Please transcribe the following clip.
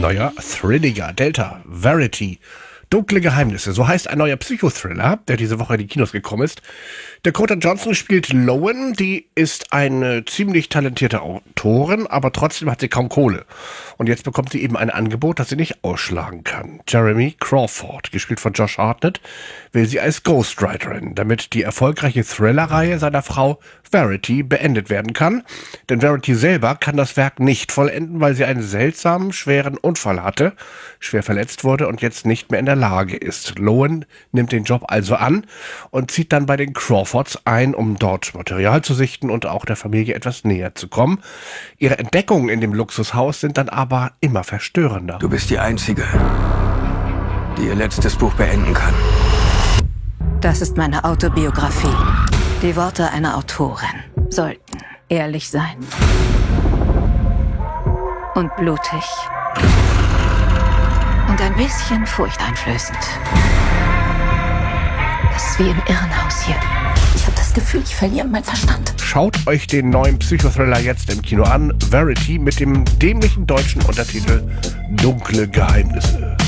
neuer Thrilliger. Delta, Verity. Dunkle Geheimnisse, so heißt ein neuer Psychothriller, der diese Woche in die Kinos gekommen ist. Dakota Johnson spielt Lowen, die ist eine ziemlich talentierte Autorin, aber trotzdem hat sie kaum Kohle. Und jetzt bekommt sie eben ein Angebot, das sie nicht ausschlagen kann. Jeremy Crawford, gespielt von Josh Hartnett, will sie als Ghostwriterin, damit die erfolgreiche Thriller-Reihe seiner Frau Verity beendet werden kann. Denn Verity selber kann das Werk nicht vollenden, weil sie einen seltsamen, schweren Unfall hatte, schwer verletzt wurde und jetzt nicht mehr in der Lage ist. Lowen nimmt den Job also an und zieht dann bei den Crawfords ein, um dort Material zu sichten und auch der Familie etwas näher zu kommen. Ihre Entdeckungen in dem Luxushaus sind dann aber immer verstörender. Du bist die Einzige, die ihr letztes Buch beenden kann. Das ist meine Autobiografie. Die Worte einer Autorin sollten ehrlich sein und blutig und ein bisschen furchteinflößend. Das ist wie im Irrenhaus hier. Ich habe das Gefühl, ich verliere meinen Verstand. Schaut euch den neuen Psychothriller jetzt im Kino an. Verity mit dem dämlichen deutschen Untertitel Dunkle Geheimnisse.